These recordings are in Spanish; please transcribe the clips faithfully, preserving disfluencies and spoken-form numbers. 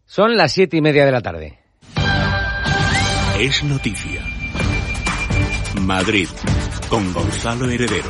Son las siete y media de la tarde. Es noticia. Madrid, con Gonzalo Heredero.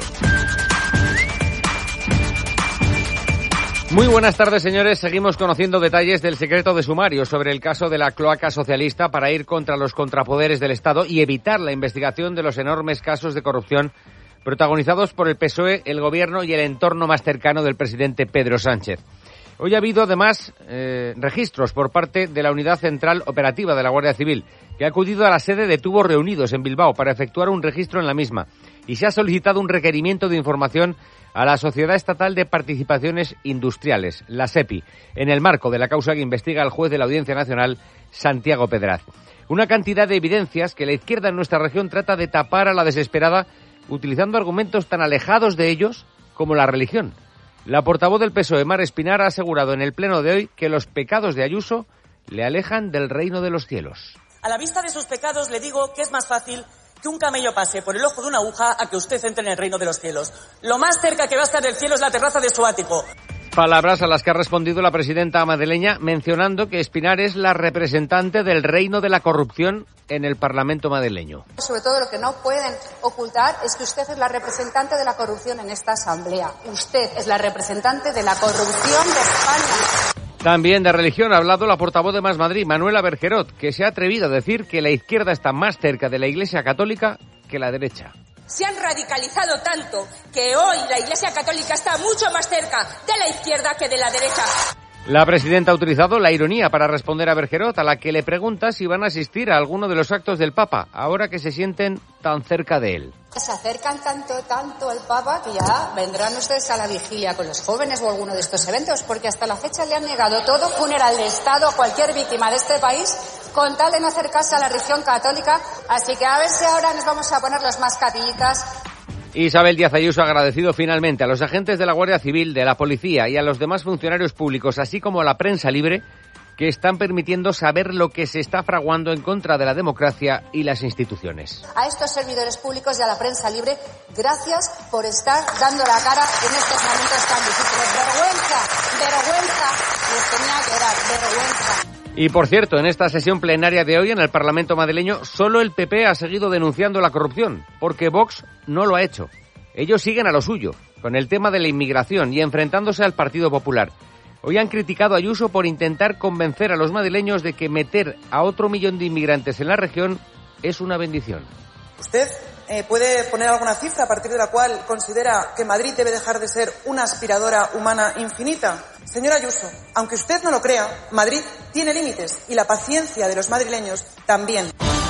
Muy buenas tardes, señores. Seguimos conociendo detalles del secreto de sumario sobre el caso de la cloaca socialista para ir contra los contrapoderes del Estado y evitar la investigación de los enormes casos de corrupción protagonizados por el P S O E, el Gobierno y el entorno más cercano del presidente Pedro Sánchez. Hoy ha habido, además, eh, registros por parte de la Unidad Central Operativa de la Guardia Civil, que ha acudido a la sede de Tubos Reunidos en Bilbao para efectuar un registro en la misma. Y se ha solicitado un requerimiento de información a la Sociedad Estatal de Participaciones Industriales, la SEPI, en el marco de la causa que investiga el juez de la Audiencia Nacional, Santiago Pedraz. Una cantidad de evidencias que la izquierda en nuestra región trata de tapar a la desesperada, utilizando argumentos tan alejados de ellos como la religión. La portavoz del P S O E, Mar Espinar, ha asegurado en el pleno de hoy que los pecados de Ayuso le alejan del reino de los cielos. A la vista de sus pecados le digo que es más fácil que un camello pase por el ojo de una aguja a que usted entre en el reino de los cielos. Lo más cerca que va a estar del cielo es la terraza de su ático. Palabras a las que ha respondido la presidenta madrileña, mencionando que Espinar es la representante del reino de la corrupción en el Parlamento madrileño. Sobre todo lo que no pueden ocultar es que usted es la representante de la corrupción en esta asamblea. Usted es la representante de la corrupción de España. También de religión ha hablado la portavoz de Más Madrid, Manuela Bergerot, que se ha atrevido a decir que la izquierda está más cerca de la Iglesia Católica que la derecha. Se han radicalizado tanto que hoy la Iglesia Católica está mucho más cerca de la izquierda que de la derecha. La presidenta ha utilizado la ironía para responder a Bergerot, a la que le pregunta si van a asistir a alguno de los actos del Papa, ahora que se sienten tan cerca de él. Se acercan tanto, tanto al Papa que ya vendrán ustedes a la vigilia con los jóvenes o alguno de estos eventos, porque hasta la fecha le han negado todo funeral de Estado a cualquier víctima de este país con tal de no acercarse a la religión católica. Así que a ver si ahora nos vamos a poner las mascarillitas. Isabel Díaz Ayuso ha agradecido finalmente a los agentes de la Guardia Civil, de la Policía y a los demás funcionarios públicos, así como a la prensa libre, que están permitiendo saber lo que se está fraguando en contra de la democracia y las instituciones. A estos servidores públicos y a la prensa libre, gracias por estar dando la cara en estos momentos tan difíciles. Vergüenza, vergüenza, les tenía que dar, vergüenza. Y por cierto, en esta sesión plenaria de hoy en el Parlamento madrileño, solo el P P ha seguido denunciando la corrupción, porque Vox no lo ha hecho. Ellos siguen a lo suyo, con el tema de la inmigración y enfrentándose al Partido Popular. Hoy han criticado a Ayuso por intentar convencer a los madrileños de que meter a otro millón de inmigrantes en la región es una bendición. ¿Usted eh, puede poner alguna cifra a partir de la cual considera que Madrid debe dejar de ser una aspiradora humana infinita? Señora Ayuso, aunque usted no lo crea, Madrid tiene límites y la paciencia de los madrileños también.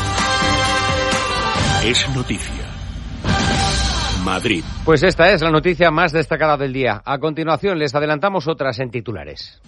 Es noticia. Madrid. Pues esta es la noticia más destacada del día. A continuación les adelantamos otras en titulares.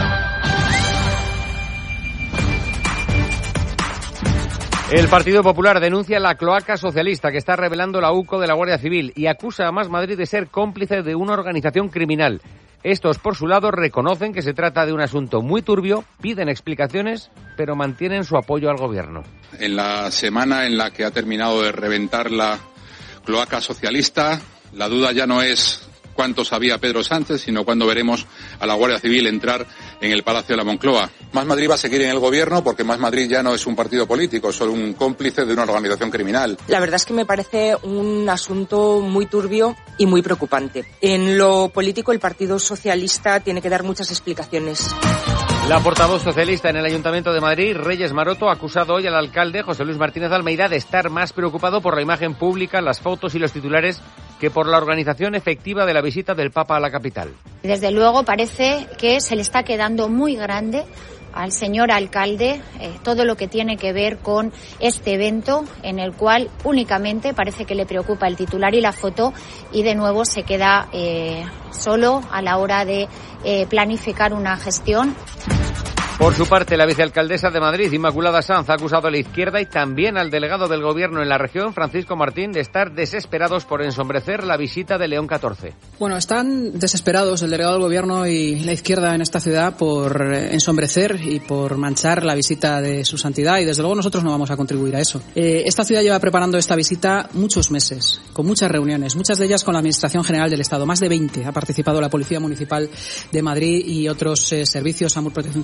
El Partido Popular denuncia la cloaca socialista que está revelando la U C O de la Guardia Civil y acusa a Más Madrid de ser cómplice de una organización criminal. Estos, por su lado, reconocen que se trata de un asunto muy turbio, piden explicaciones, pero mantienen su apoyo al Gobierno. En la semana en la que ha terminado de reventar la cloaca socialista, la duda ya no es cuánto sabía Pedro Sánchez, sino cuándo veremos a la Guardia Civil entrar en el Palacio de la Moncloa. Más Madrid va a seguir en el Gobierno porque Más Madrid ya no es un partido político, es solo un cómplice de una organización criminal. La verdad es que me parece un asunto muy turbio y muy preocupante. En lo político, el Partido Socialista tiene que dar muchas explicaciones. La portavoz socialista en el Ayuntamiento de Madrid, Reyes Maroto, ha acusado hoy al alcalde José Luis Martínez Almeida de estar más preocupado por la imagen pública, las fotos y los titulares que por la organización efectiva de la visita del Papa a la capital. Desde luego parece que se le está quedando muy grande al señor alcalde eh, todo lo que tiene que ver con este evento en el cual únicamente parece que le preocupa el titular y la foto y de nuevo se queda eh, solo a la hora de eh, planificar una gestión. Por su parte, la vicealcaldesa de Madrid, Inmaculada Sanz, ha acusado a la izquierda y también al delegado del Gobierno en la región, Francisco Martín, de estar desesperados por ensombrecer la visita de León catorce. Bueno, están desesperados el delegado del Gobierno y la izquierda en esta ciudad por ensombrecer y por manchar la visita de su santidad y desde luego nosotros no vamos a contribuir a eso. Eh, esta ciudad lleva preparando esta visita muchos meses, con muchas reuniones, muchas de ellas con la Administración General del Estado. Más de veinte ha participado la Policía Municipal de Madrid y otros eh, servicios, AMUR, Protección Civil,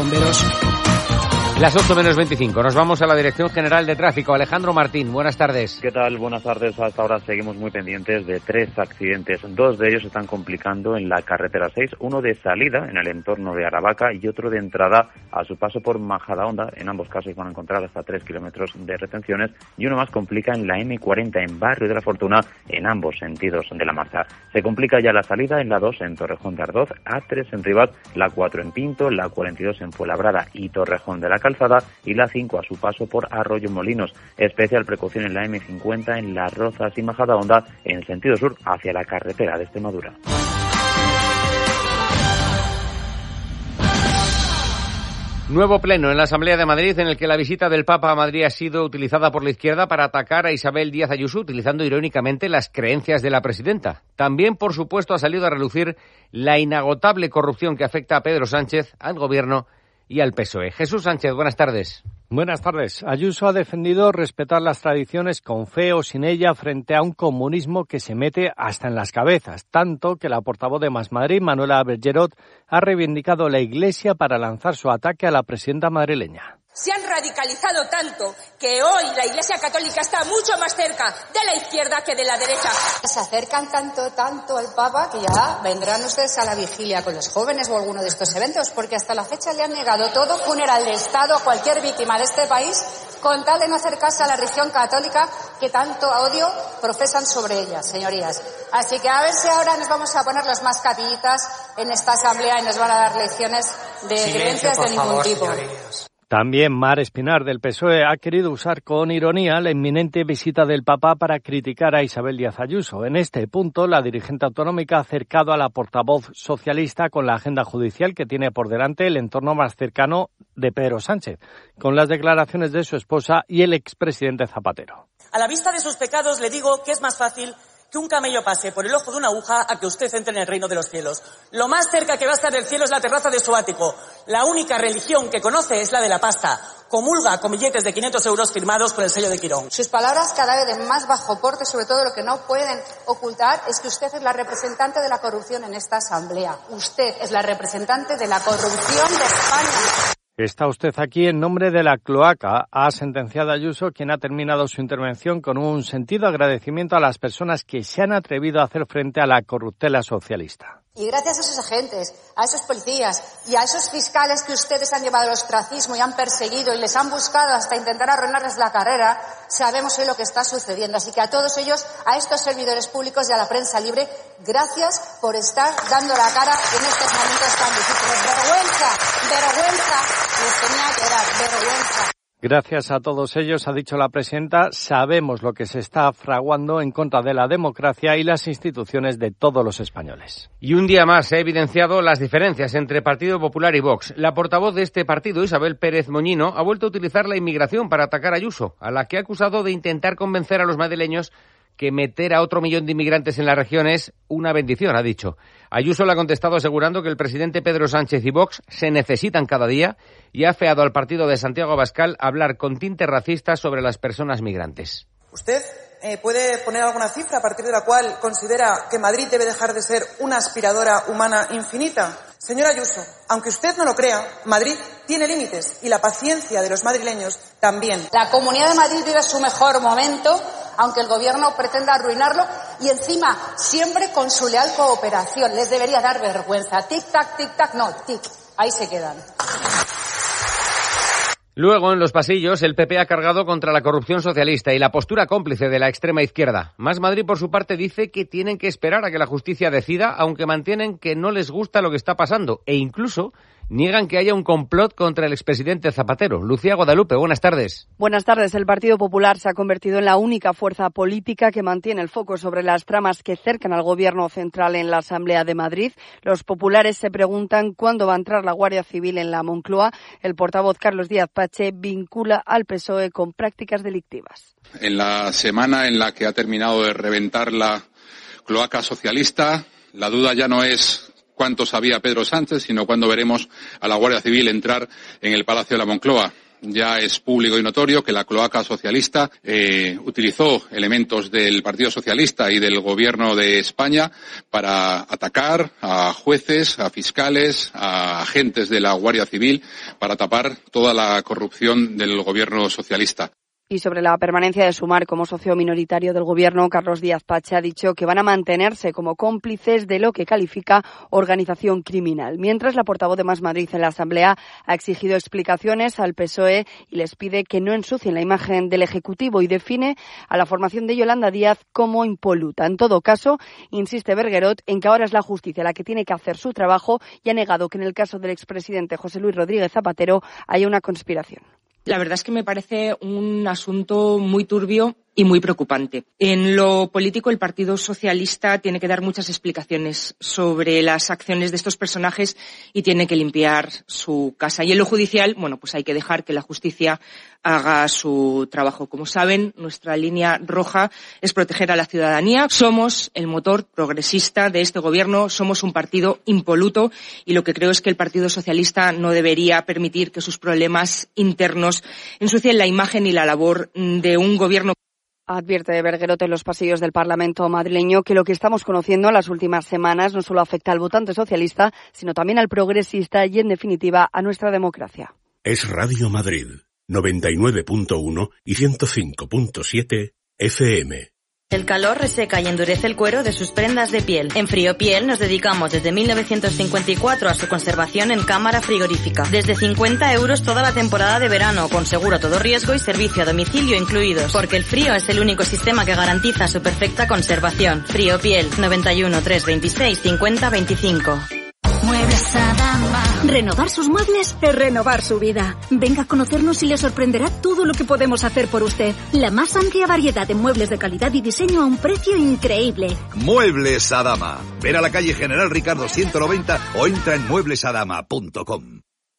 bomberos. Las ocho menos veinticinco. Nos vamos a la Dirección General de Tráfico. Alejandro Martín, buenas tardes. ¿Qué tal? Buenas tardes. Hasta ahora seguimos muy pendientes de tres accidentes. Dos de ellos se están complicando en la carretera seis. Uno de salida en el entorno de Aravaca y otro de entrada a su paso por Majadahonda. En ambos casos van a encontrar hasta tres kilómetros de retenciones. Y uno más complica en la eme cuarenta en Barrio de la Fortuna en ambos sentidos de la marcha. Se complica ya la salida en la dos en Torrejón de Ardoz, A tres en Rivas, la cuatro en Pinto, la cuarenta y dos en Fuenlabrada y Torrejón de la Calzada y la cinco a su paso por Arroyo Molinos. Especial precaución en la eme cincuenta en Las Rozas y Majadahonda en el sentido sur hacia la carretera de Extremadura. Nuevo pleno en la Asamblea de Madrid en el que la visita del Papa a Madrid ha sido utilizada por la izquierda para atacar a Isabel Díaz Ayuso, utilizando irónicamente las creencias de la presidenta. También, por supuesto, ha salido a relucir la inagotable corrupción que afecta a Pedro Sánchez, al Gobierno y al P S O E. Jesús Sánchez, buenas tardes. Buenas tardes. Ayuso ha defendido respetar las tradiciones con fe o sin ella frente a un comunismo que se mete hasta en las cabezas, tanto que la portavoz de Más Madrid, Manuela Bergerot, ha reivindicado la Iglesia para lanzar su ataque a la presidenta madrileña. Se han radicalizado tanto que hoy la Iglesia Católica está mucho más cerca de la izquierda que de la derecha. Se acercan tanto, tanto al Papa que ya vendrán ustedes a la vigilia con los jóvenes o alguno de estos eventos, porque hasta la fecha le han negado todo funeral de Estado a cualquier víctima de este país con tal de no hacer caso a la religión católica que tanto odio profesan sobre ella, señorías. Así que a ver si ahora nos vamos a poner los más capillitas en esta asamblea y nos van a dar lecciones de Silencio, creencias de ningún favor, tipo. Señorías. También Mar Espinar, del P S O E, ha querido usar con ironía la inminente visita del Papa para criticar a Isabel Díaz Ayuso. En este punto, la dirigente autonómica ha acercado a la portavoz socialista con la agenda judicial que tiene por delante el entorno más cercano de Pedro Sánchez, con las declaraciones de su esposa y el expresidente Zapatero. A la vista de sus pecados le digo que es más fácil que un camello pase por el ojo de una aguja a que usted entre en el reino de los cielos. Lo más cerca que va a estar del cielo es la terraza de su ático. La única religión que conoce es la de la pasta. Comulga con billetes de quinientos euros firmados por el sello de Quirón. Sus palabras cada vez de más bajo porte, sobre todo lo que no pueden ocultar es que usted es la representante de la corrupción en esta asamblea. Usted es la representante de la corrupción de España. Está usted aquí en nombre de la cloaca, ha sentenciado Ayuso, quien ha terminado su intervención con un sentido agradecimiento a las personas que se han atrevido a hacer frente a la corruptela socialista. Y gracias a esos agentes, a esos policías y a esos fiscales que ustedes han llevado al ostracismo y han perseguido y les han buscado hasta intentar arruinarles la carrera, sabemos hoy lo que está sucediendo. Así que a todos ellos, a estos servidores públicos y a la prensa libre, gracias por estar dando la cara en estos momentos tan difíciles. Vergüenza, vergüenza, les tenía que dar vergüenza. Gracias a todos ellos, ha dicho la presidenta, sabemos lo que se está fraguando en contra de la democracia y las instituciones de todos los españoles. Y un día más se ha evidenciado las diferencias entre Partido Popular y Vox. La portavoz de este partido, Isabel Pérez Moñino, ha vuelto a utilizar la inmigración para atacar a Ayuso, a la que ha acusado de intentar convencer a los madrileños que meter a otro millón de inmigrantes en la región es una bendición, ha dicho. Ayuso le ha contestado asegurando que el presidente Pedro Sánchez y Vox se necesitan cada día y ha afeado al partido de Santiago Abascal hablar con tintes racistas sobre las personas migrantes. ¿Usted eh, puede poner alguna cifra a partir de la cual considera que Madrid debe dejar de ser una aspiradora humana infinita? Señora Ayuso, aunque usted no lo crea, Madrid tiene límites y la paciencia de los madrileños también. La Comunidad de Madrid vive su mejor momento, aunque el Gobierno pretenda arruinarlo, y encima siempre con su leal cooperación. Les debería dar vergüenza. Tic-tac, tic-tac, no, tic. Ahí se quedan. Luego, en los pasillos, el P P ha cargado contra la corrupción socialista y la postura cómplice de la extrema izquierda. Más Madrid, por su parte, dice que tienen que esperar a que la justicia decida, aunque mantienen que no les gusta lo que está pasando e incluso niegan que haya un complot contra el expresidente Zapatero. Lucía Guadalupe, buenas tardes. Buenas tardes. El Partido Popular se ha convertido en la única fuerza política que mantiene el foco sobre las tramas que cercan al Gobierno central en la Asamblea de Madrid. Los populares se preguntan cuándo va a entrar la Guardia Civil en la Moncloa. El portavoz Carlos Díaz Pache vincula al P S O E con prácticas delictivas. En la semana en la que ha terminado de reventar la cloaca socialista, la duda ya no es cuánto sabía Pedro Sánchez, sino cuándo veremos a la Guardia Civil entrar en el Palacio de la Moncloa. ya es público y notorio que la cloaca socialista eh, utilizó elementos del Partido Socialista y del Gobierno de España para atacar a jueces, a fiscales, a agentes de la Guardia Civil, para tapar toda la corrupción del Gobierno socialista. Y sobre la permanencia de Sumar como socio minoritario del Gobierno, Carlos Díaz Pache ha dicho que van a mantenerse como cómplices de lo que califica organización criminal. Mientras, la portavoz de Más Madrid en la Asamblea ha exigido explicaciones al P S O E y les pide que no ensucien la imagen del Ejecutivo y define a la formación de Yolanda Díaz como impoluta. En todo caso, insiste Bergerot en que ahora es la justicia la que tiene que hacer su trabajo y ha negado que en el caso del expresidente José Luis Rodríguez Zapatero haya una conspiración. La verdad es que me parece un asunto muy turbio y muy preocupante. En lo político, el Partido Socialista tiene que dar muchas explicaciones sobre las acciones de estos personajes y tiene que limpiar su casa. Y en lo judicial, bueno, pues hay que dejar que la justicia haga su trabajo. Como saben, nuestra línea roja es proteger a la ciudadanía. Somos el motor progresista de este gobierno, somos un partido impoluto y lo que creo es que el Partido Socialista no debería permitir que sus problemas internos ensucien la imagen y la labor de un gobierno. Advierte Bergerot en los pasillos del Parlamento madrileño que lo que estamos conociendo en las últimas semanas no solo afecta al votante socialista, sino también al progresista y, en definitiva, a nuestra democracia. Es Radio Madrid, noventa y nueve punto uno y ciento cinco punto siete F M. El calor reseca y endurece el cuero de sus prendas de piel. En Friopiel nos dedicamos desde mil novecientos cincuenta y cuatro a su conservación en cámara frigorífica. Desde cincuenta euros toda la temporada de verano, con seguro todo riesgo y servicio a domicilio incluidos. Porque el frío es el único sistema que garantiza su perfecta conservación. Friopiel, noventa y uno, trescientos veintiséis, cincuenta veinticinco. Muebles Adama. Renovar sus muebles es renovar su vida. Venga a conocernos y le sorprenderá todo lo que podemos hacer por usted. La más amplia variedad de muebles de calidad y diseño a un precio increíble. Muebles Adama. Ven a la calle General Ricardo ciento noventa o entra en muebles adama punto com.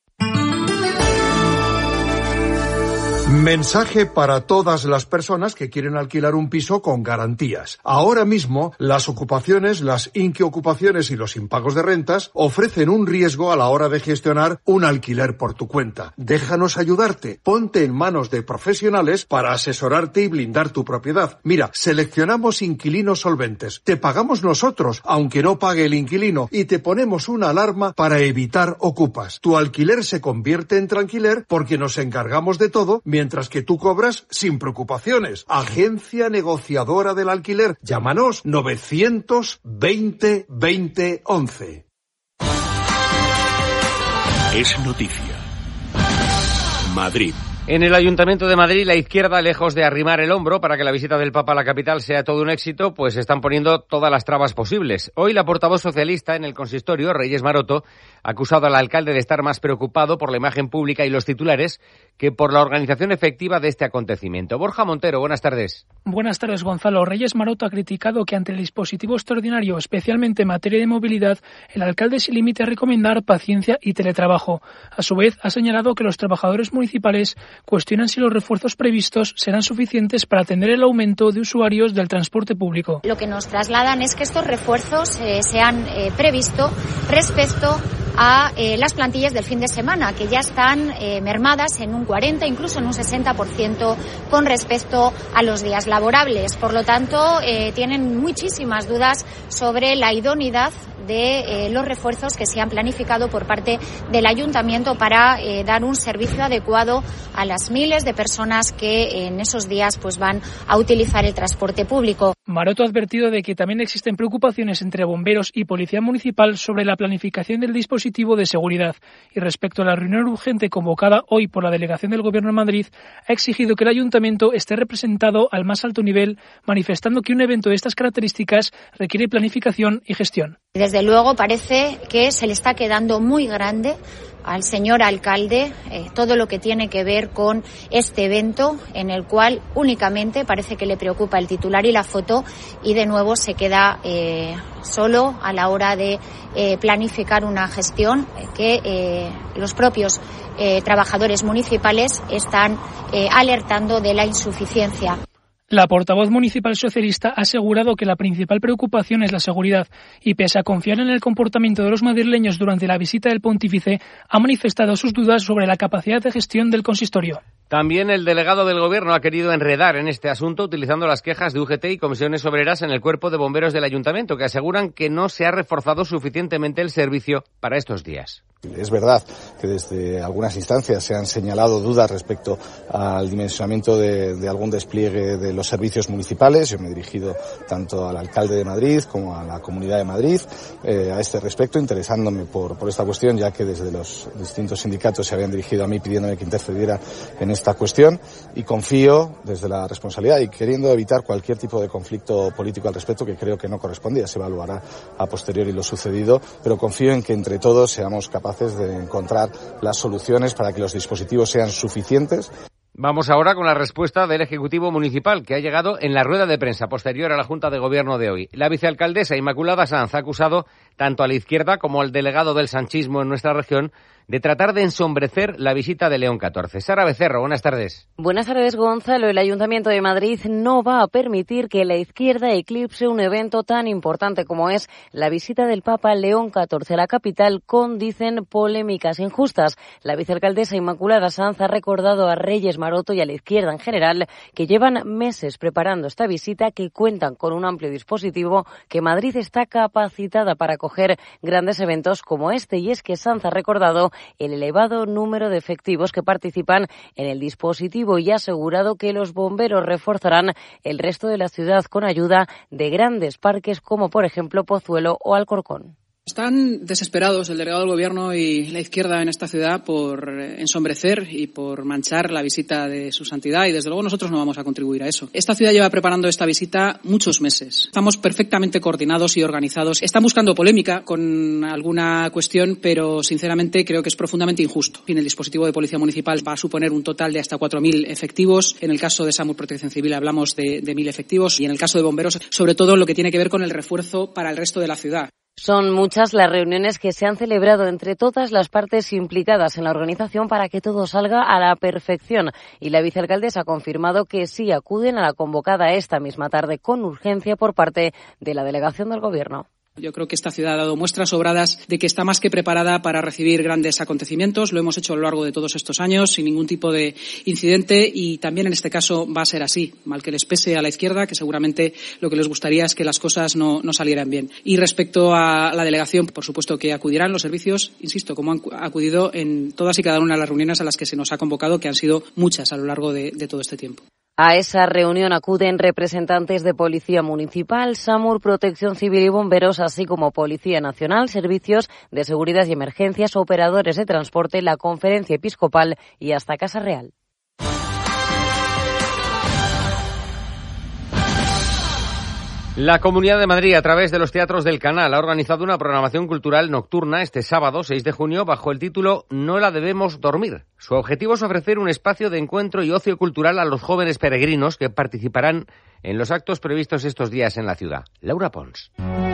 Mensaje para todas las personas que quieren alquilar un piso con garantías. Ahora mismo, las ocupaciones, las inquiocupaciones y los impagos de rentas ofrecen un riesgo a la hora de gestionar un alquiler por tu cuenta. Déjanos ayudarte. Ponte en manos de profesionales para asesorarte y blindar tu propiedad. Mira, seleccionamos inquilinos solventes. Te pagamos nosotros, aunque no pague el inquilino, y te ponemos una alarma para evitar ocupas. Tu alquiler se convierte en tranquiler porque nos encargamos de todo, mientras que tú cobras sin preocupaciones. Agencia negociadora del alquiler. Llámanos novecientos veinte veinte once. Es noticia. Madrid. En el Ayuntamiento de Madrid, la izquierda, lejos de arrimar el hombro para que la visita del Papa a la capital sea todo un éxito, pues están poniendo todas las trabas posibles. Hoy la portavoz socialista en el consistorio, Reyes Maroto, ha acusado al alcalde de estar más preocupado por la imagen pública y los titulares que por la organización efectiva de este acontecimiento. Borja Montero, buenas tardes. Buenas tardes, Gonzalo. Reyes Maroto ha criticado que ante el dispositivo extraordinario, especialmente en materia de movilidad, el alcalde se limite a recomendar paciencia y teletrabajo. A su vez, ha señalado que los trabajadores municipales cuestionan si los refuerzos previstos serán suficientes para atender el aumento de usuarios del transporte público. Lo que nos trasladan es que estos refuerzos eh, se han eh, previsto respecto a eh, las plantillas del fin de semana, que ya están eh, mermadas en un cuarenta, incluso en un sesenta por ciento con respecto a los días laborables. Por lo tanto, eh, tienen muchísimas dudas sobre la idoneidad de eh, los refuerzos que se han planificado por parte del Ayuntamiento para eh, dar un servicio adecuado a las miles de personas que en esos días pues van a utilizar el transporte público. Maroto ha advertido de que también existen preocupaciones entre bomberos y policía municipal sobre la planificación del dispositivo de seguridad y respecto a la reunión urgente convocada hoy por la delegación del Gobierno en Madrid, ha exigido que el Ayuntamiento esté representado al más alto nivel, manifestando que un evento de estas características requiere planificación y gestión. Desde luego parece que se le está quedando muy grande al señor alcalde eh, todo lo que tiene que ver con este evento en el cual únicamente parece que le preocupa el titular y la foto y de nuevo se queda eh, solo a la hora de eh, planificar una gestión eh, que eh, los propios eh, trabajadores municipales están eh, alertando de la insuficiencia. La portavoz municipal socialista ha asegurado que la principal preocupación es la seguridad y, pese a confiar en el comportamiento de los madrileños durante la visita del pontífice, ha manifestado sus dudas sobre la capacidad de gestión del consistorio. También el delegado del Gobierno ha querido enredar en este asunto utilizando las quejas de U G T y comisiones obreras en el cuerpo de bomberos del Ayuntamiento, que aseguran que no se ha reforzado suficientemente el servicio para estos días. Es verdad que desde algunas instancias se han señalado dudas respecto al dimensionamiento de, de algún despliegue de los servicios municipales. Yo me he dirigido tanto al alcalde de Madrid como a la Comunidad de Madrid eh, a este respecto, interesándome por, por esta cuestión, ya que desde los distintos sindicatos se habían dirigido a mí pidiéndome que intercediera en esta cuestión, y confío desde la responsabilidad y queriendo evitar cualquier tipo de conflicto político al respecto, que creo que no correspondía. Se evaluará a posteriori lo sucedido, pero confío en que entre todos seamos capaces de encontrar las soluciones para que los dispositivos sean suficientes. Vamos ahora con la respuesta del Ejecutivo Municipal, que ha llegado en la rueda de prensa posterior a la Junta de Gobierno de hoy. La vicealcaldesa Inmaculada Sanz ha acusado tanto a la izquierda como al delegado del sanchismo en nuestra región de tratar de ensombrecer la visita de León catorce. Sara Becerro, buenas tardes. Buenas tardes, Gonzalo. El Ayuntamiento de Madrid no va a permitir que la izquierda eclipse un evento tan importante como es la visita del Papa León catorce a la capital con, dicen, polémicas injustas. La vicealcaldesa Inmaculada Sanz ha recordado a Reyes Maroto y a la izquierda en general que llevan meses preparando esta visita, que cuentan con un amplio dispositivo, que Madrid está capacitada para acoger grandes eventos como este. Y es que Sanz ha recordado el elevado número de efectivos que participan en el dispositivo y ha asegurado que los bomberos reforzarán el resto de la ciudad con ayuda de grandes parques como, por ejemplo, Pozuelo o Alcorcón. Están desesperados el delegado del Gobierno y la izquierda en esta ciudad por ensombrecer y por manchar la visita de su santidad, y desde luego nosotros no vamos a contribuir a eso. Esta ciudad lleva preparando esta visita muchos meses. Estamos perfectamente coordinados y organizados. Están buscando polémica con alguna cuestión, pero sinceramente creo que es profundamente injusto. En el dispositivo de Policía Municipal va a suponer un total de hasta cuatro mil efectivos. En el caso de SAMUR Protección Civil hablamos de, de mil efectivos, y en el caso de bomberos, sobre todo lo que tiene que ver con el refuerzo para el resto de la ciudad. Son muchas las reuniones que se han celebrado entre todas las partes implicadas en la organización para que todo salga a la perfección, y la vicealcaldesa ha confirmado que sí acuden a la convocada esta misma tarde con urgencia por parte de la delegación del Gobierno. Yo creo que esta ciudad ha dado muestras sobradas de que está más que preparada para recibir grandes acontecimientos. Lo hemos hecho a lo largo de todos estos años sin ningún tipo de incidente, y también en este caso va a ser así. Mal que les pese a la izquierda, que seguramente lo que les gustaría es que las cosas no, no salieran bien. Y respecto a la delegación, por supuesto que acudirán los servicios, insisto, como han acudido en todas y cada una de las reuniones a las que se nos ha convocado, que han sido muchas a lo largo de, de todo este tiempo. A esa reunión acuden representantes de Policía Municipal, SAMUR, Protección Civil y Bomberos, así como Policía Nacional, Servicios de Seguridad y Emergencias, operadores de transporte, la Conferencia Episcopal y hasta Casa Real. La Comunidad de Madrid, a través de los teatros del Canal, ha organizado una programación cultural nocturna este sábado, seis de junio, bajo el título No la debemos dormir. Su objetivo es ofrecer un espacio de encuentro y ocio cultural a los jóvenes peregrinos que participarán en los actos previstos estos días en la ciudad. Laura Pons.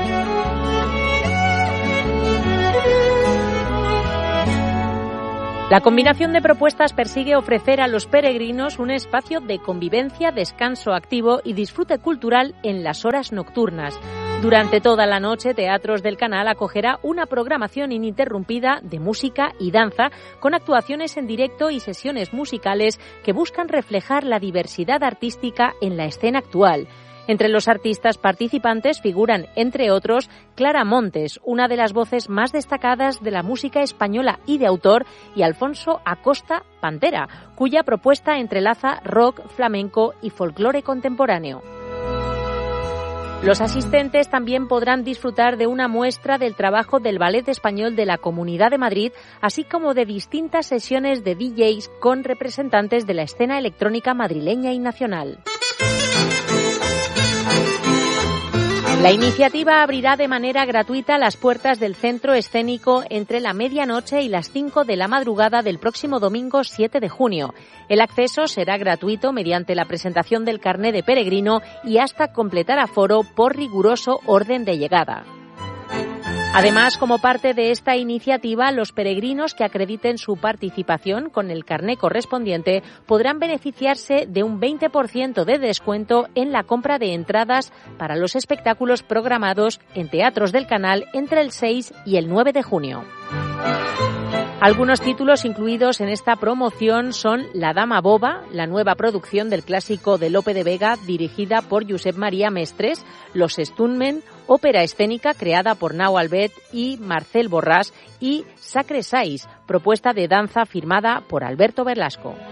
La combinación de propuestas persigue ofrecer a los peregrinos un espacio de convivencia, descanso activo y disfrute cultural en las horas nocturnas. Durante toda la noche, Teatros del Canal acogerá una programación ininterrumpida de música y danza, con actuaciones en directo y sesiones musicales que buscan reflejar la diversidad artística en la escena actual. Entre los artistas participantes figuran, entre otros, Clara Montes, una de las voces más destacadas de la música española y de autor, y Alfonso Acosta Pantera, cuya propuesta entrelaza rock, flamenco y folclore contemporáneo. Los asistentes también podrán disfrutar de una muestra del trabajo del Ballet Español de la Comunidad de Madrid, así como de distintas sesiones de D Js con representantes de la escena electrónica madrileña y nacional. La iniciativa abrirá de manera gratuita las puertas del centro escénico entre la medianoche y las cinco de la madrugada del próximo domingo siete de junio. El acceso será gratuito mediante la presentación del carné de peregrino y hasta completar aforo por riguroso orden de llegada. Además, como parte de esta iniciativa, los peregrinos que acrediten su participación con el carné correspondiente podrán beneficiarse de un veinte por ciento de descuento en la compra de entradas para los espectáculos programados en teatros del canal entre el seis y el nueve de junio. Algunos títulos incluidos en esta promoción son La Dama Boba, la nueva producción del clásico de Lope de Vega dirigida por Josep María Mestres, Los Stuntmen, ópera escénica creada por Nau Albet y Marcel Borràs, y Sacre Sais, propuesta de danza firmada por Alberto Velasco.